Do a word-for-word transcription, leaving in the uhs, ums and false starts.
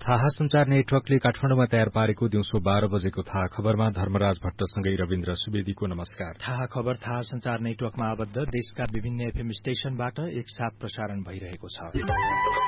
थाहा संचार नेटवर्कले काठमाडौँमा तयार पारेको दिउँसो बाह्र बजेको थाहा खबरमा धर्मराज भट्टसँगै रविन्द्र सुवेदीको नमस्कार। थाहा खबर थाहा संचार नेटवर्कमा आबद्ध देशका विभिन्न एफएम स्टेशनबाट एकसाथ प्रसारण भइरहेको छ।